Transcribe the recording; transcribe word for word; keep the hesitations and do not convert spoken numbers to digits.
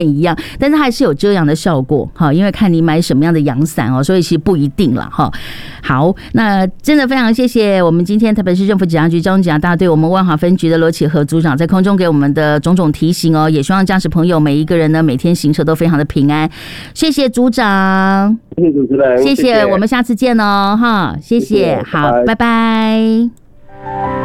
一样，但是还是有遮阳的效果哈，因为看你买什么样的阳伞哦，所以其实不一定啦哈。好，那真的非常谢谢我们今天台北市政府警察局交通警察大队我们万华分局的罗启和组长在空中给我们的种种提醒哦，也希望驾驶朋友每一个人呢每天行车都非常的平安。谢谢组长， 谢谢主持人， 谢谢，我们下次见哦哈，谢谢，好，拜拜。